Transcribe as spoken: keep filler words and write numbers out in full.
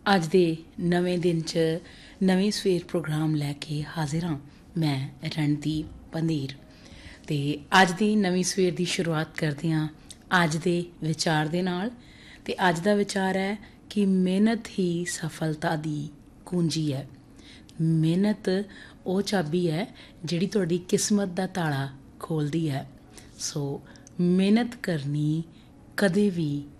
ਅੱਜ ਦੇ ਨਵੇਂ ਦਿਨ 'ਚ ਨਵੀਂ ਸਵੇਰ ਪ੍ਰੋਗਰਾਮ ਲੈ ਕੇ ਹਾਜ਼ਰ ਹਾਂ। ਮੈਂ ਰਣਦੀਪ ਪੰਧੀਰ ਅਤੇ ਅੱਜ ਦੀ ਨਵੀਂ ਸਵੇਰ ਦੀ ਸ਼ੁਰੂਆਤ ਕਰਦੇ ਹਾਂ ਅੱਜ ਦੇ ਵਿਚਾਰ ਦੇ ਨਾਲ। ਅਤੇ ਅੱਜ ਦਾ ਵਿਚਾਰ ਹੈ ਕਿ ਮਿਹਨਤ ਹੀ ਸਫਲਤਾ ਦੀ ਕੁੰਜੀ ਹੈ। ਮਿਹਨਤ ਉਹ ਚਾਬੀ ਹੈ ਜਿਹੜੀ ਤੁਹਾਡੀ ਕਿਸਮਤ ਦਾ ਤਾਲਾ ਖੋਲ੍ਹਦੀ ਹੈ। ਸੋ ਮਿਹਨਤ ਕਰਨੀ ਕਦੇ ਵੀ